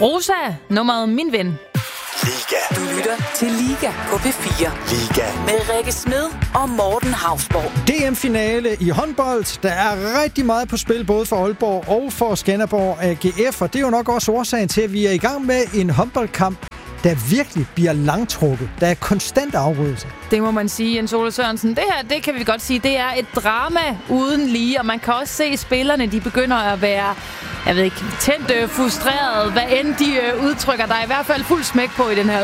Rosa, nummeret Min Ven. Liga. Du lytter til Liga på P4. Liga. Med Rikke Smed og Morten Hausborg. DM-finale i håndbold. Der er rigtig meget på spil, både for Aalborg og for Skanderborg AGF. Og det er jo nok også årsagen til, at vi er i gang med en håndboldkamp, der virkelig bliver langtrukket. Der er konstant afrydelse. Det må man sige, Jens Ole Sørensen. Det her, det kan vi godt sige, det er et drama uden lige. Og man kan også se, at spillerne de begynder at være, jeg ved ikke, tændt frustreret. Hvad end de udtrykker. Der er i hvert fald fuld smæk på i den her.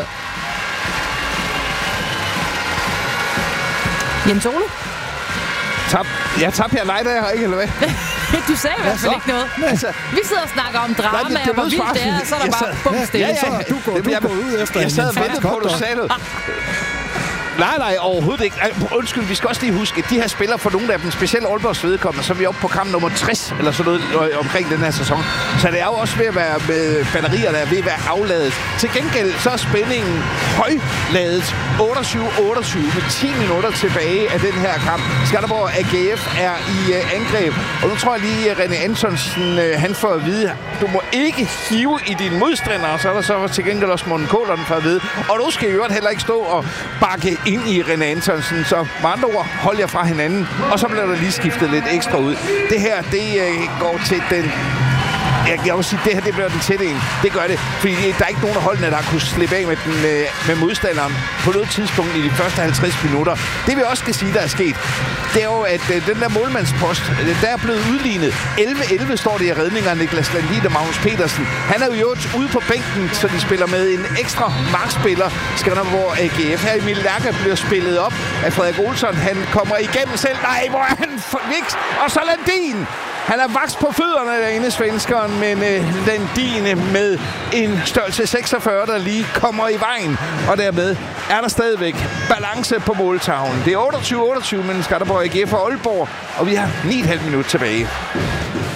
Jens Ole? Tabte jeg nej der, ikke, eller hvad? Du sagde i hvert fald ikke noget. Altså, vi sidder og snakker om drama, og hvor vildt det er, så er der bare bumstille. Ja, du går ud efter jeg sad og ventede på, at du sagde noget. Nej, overhovedet ikke. Undskyld, vi skal også lige huske, at de her spillere for nogle af dem, specielt Aalborgs vedkommende, så er vi oppe på kamp nummer 60, eller sådan noget omkring den her sæson. Så det er jo også ved at være med batterier, der er ved at være afladet. Til gengæld så er spændingen højladet 28-28 med 10 minutter tilbage af den her kamp. Skanderborg AGF er i angreb, og nu tror jeg lige, at René Antonsen, han får at vide, du må ikke hive i dine modstandere, og så er der så til gengæld også Morten Kåleren for at vide. Og nu skal I jo heller ikke stå og bakke ind i René Antonsen, så med andre ord, hold jer fra hinanden, og så bliver der lige skiftet lidt ekstra ud. Det her, det går til den... Jeg kan også sige, at det her det bliver den tætte en. Det gør det, fordi der er ikke nogen af holdene, der har kunnet slippe af med modstanderen på noget tidspunkt i de første 50 minutter. Det vi også skal sige, der er sket, det er jo, at den der målmandspost, der er blevet udlignet. 11-11 står det i redninger af Niklas Landin og Magnus Petersen. Han er jo ude på bænken, så de spiller med en ekstra markspiller. Skanderborg AGF. Her Emil Lærke bliver spillet op af Frederik Olsson. Han kommer igennem selv. Nej, hvor er han viks. Og så Landin. Han er vaks på fødderne derinde, svenskeren, men Landin med en størrelse 46, der lige kommer i vejen. Og dermed er der stadigvæk balance på måltavlen. Det er 28-28 mellem Skanderborg AGF og Aalborg, og vi har 9,5 minutter tilbage.